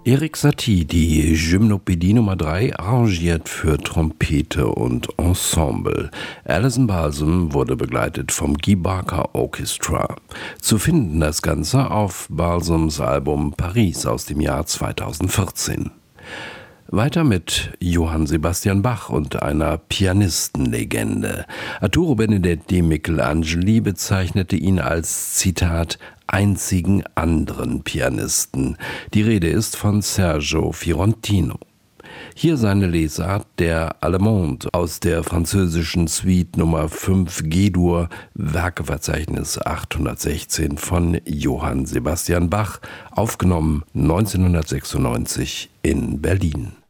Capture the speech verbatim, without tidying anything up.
Erik Satie, die Gymnopädie Nummer drei, arrangiert für Trompete und Ensemble. Alison Balsom wurde begleitet vom Guy Barker Orchestra. Zu finden das Ganze auf Balsams Album Paris aus dem Jahr zweitausendvierzehn. Weiter mit Johann Sebastian Bach und einer Pianistenlegende. Arturo Benedetti Michelangeli bezeichnete ihn als, Zitat, einzigen anderen Pianisten. Die Rede ist von Sergio Fiorentino. Hier seine Lesart der Allemande aus der französischen Suite Nummer fünf G-Dur, Werkeverzeichnis achthundertsechzehn von Johann Sebastian Bach, aufgenommen neunzehnhundertsechsundneunzig in Berlin.